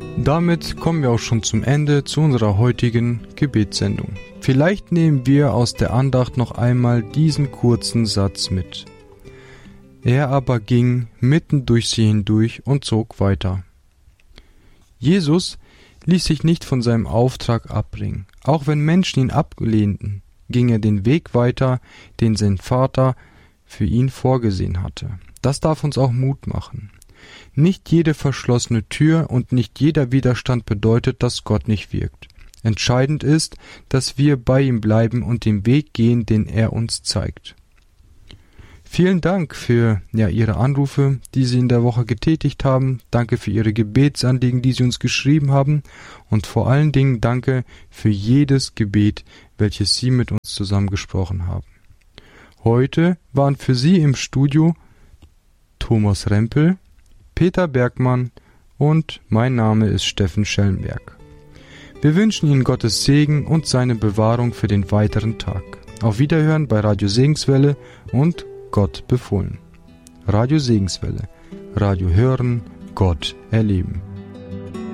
Damit kommen wir auch schon zum Ende zu unserer heutigen Gebetssendung. Vielleicht nehmen wir aus der Andacht noch einmal diesen kurzen Satz mit. Er aber ging mitten durch sie hindurch und zog weiter. Jesus ließ sich nicht von seinem Auftrag abbringen. Auch wenn Menschen ihn ablehnten, ging er den Weg weiter, den sein Vater für ihn vorgesehen hatte. Das darf uns auch Mut machen. Nicht jede verschlossene Tür und nicht jeder Widerstand bedeutet, dass Gott nicht wirkt. Entscheidend ist, dass wir bei ihm bleiben und den Weg gehen, den er uns zeigt. Vielen Dank für Ihre Anrufe, die Sie in der Woche getätigt haben. Danke für Ihre Gebetsanliegen, die Sie uns geschrieben haben. Und vor allen Dingen danke für jedes Gebet, welches Sie mit uns zusammen gesprochen haben. Heute waren für Sie im Studio Thomas Rempel, Peter Bergmann und mein Name ist Steffen Schellenberg. Wir wünschen Ihnen Gottes Segen und seine Bewahrung für den weiteren Tag. Auf Wiederhören bei Radio Segenswelle und Gott befohlen. Radio Segenswelle. Radio hören, Gott erleben.